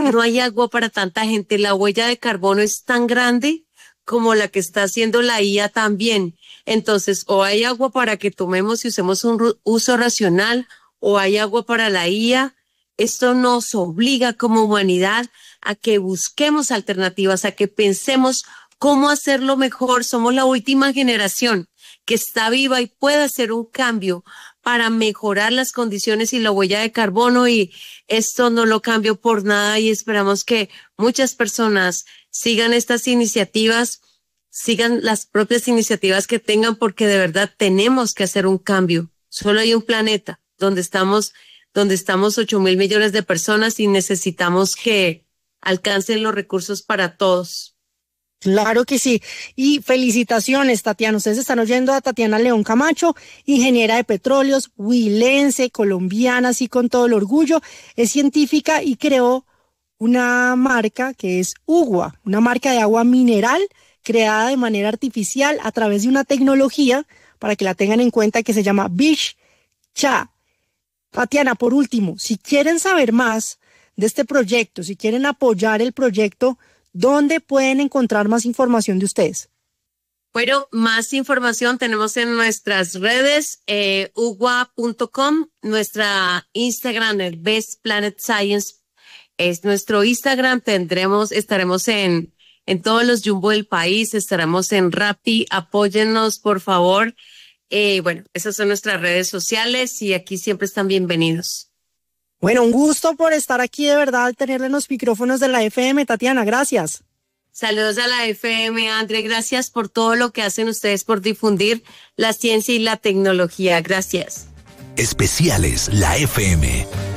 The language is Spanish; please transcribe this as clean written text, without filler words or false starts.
no hay agua para tanta gente. La huella de carbono es tan grande como la que está haciendo la IA también. Entonces, o hay agua para que tomemos y usemos un uso racional, o hay agua para la IA. Esto nos obliga como humanidad a que busquemos alternativas, a que pensemos cómo hacerlo mejor. Somos la última generación que está viva y puede hacer un cambio para mejorar las condiciones y la huella de carbono, y esto no lo cambio por nada, y esperamos que muchas personas sigan estas iniciativas, sigan las propias iniciativas que tengan, porque de verdad tenemos que hacer un cambio. Solo hay un planeta donde estamos 8.000 millones de personas y necesitamos que alcancen los recursos para todos. Claro que sí. Y felicitaciones, Tatiana. Ustedes están oyendo a Tatiana León Camacho, ingeniera de petróleos, huilense, colombiana, así con todo el orgullo. Es científica y creó una marca que es Ugua, una marca de agua mineral creada de manera artificial a través de una tecnología, para que la tengan en cuenta, que se llama Beach Cha. Tatiana, por último, si quieren saber más de este proyecto, si quieren apoyar el proyecto, ¿dónde pueden encontrar más información de ustedes? Bueno, más información tenemos en nuestras redes, ugua.com, nuestra Instagram, el Best Planet Science, es nuestro Instagram. Estaremos en todos los Jumbo del país, estaremos en Rappi, apóyennos, por favor. Bueno, esas son nuestras redes sociales y aquí siempre están bienvenidos. Bueno, un gusto por estar aquí, de verdad, tenerle en los micrófonos de la FM, Tatiana, gracias. Saludos a la FM, André, gracias por todo lo que hacen ustedes por difundir la ciencia y la tecnología. Gracias. Especiales La FM.